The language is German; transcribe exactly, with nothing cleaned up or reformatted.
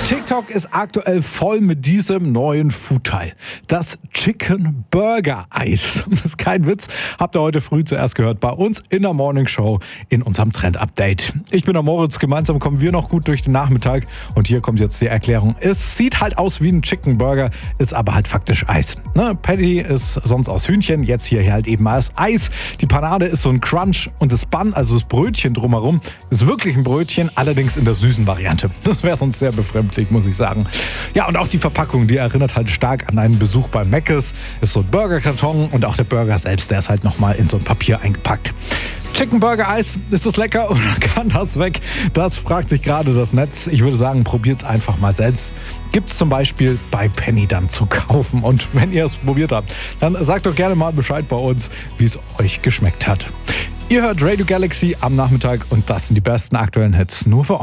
TikTok ist aktuell voll mit diesem neuen Foodteil. Das Chicken Burger Eis. Das ist kein Witz. Habt ihr heute früh zuerst gehört bei uns in der Morning Show in unserem Trend Update. Ich bin der Moritz. Gemeinsam kommen wir noch gut durch den Nachmittag. Und hier kommt jetzt die Erklärung. Es sieht halt aus wie ein Chicken Burger, ist aber halt faktisch Eis. Ne? Patty ist sonst aus Hühnchen, jetzt hier halt eben als Eis. Die Panade ist so ein Crunch und das Bun, also das Brötchen drumherum, ist wirklich ein Brötchen, allerdings in der süßen Variante. Das wäre sonst sehr befremdlich, muss ich sagen. Ja, und auch die Verpackung, die erinnert halt stark an einen Besuch bei Mc's. Ist so ein Burgerkarton und auch der Burger selbst, der ist halt nochmal in so ein Papier eingepackt. Chicken Burger Eis, ist das lecker oder kann das weg? Das fragt sich gerade das Netz. Ich würde sagen, probiert's einfach mal selbst. Gibt's zum Beispiel bei Penny dann zu kaufen. Und wenn ihr es probiert habt, dann sagt doch gerne mal Bescheid bei uns, wie es euch geschmeckt hat. Ihr hört Radio Galaxy am Nachmittag und das sind die besten aktuellen Hits nur für euch.